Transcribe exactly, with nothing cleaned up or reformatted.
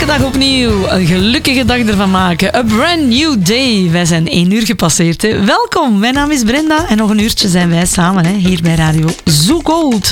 elke dag opnieuw een gelukkige dag ervan maken. A brand new day. Wij zijn één uur gepasseerd. Hè. Welkom, mijn naam is Brenda en nog een uurtje zijn wij samen hè, hier bij Radio Zo Gold.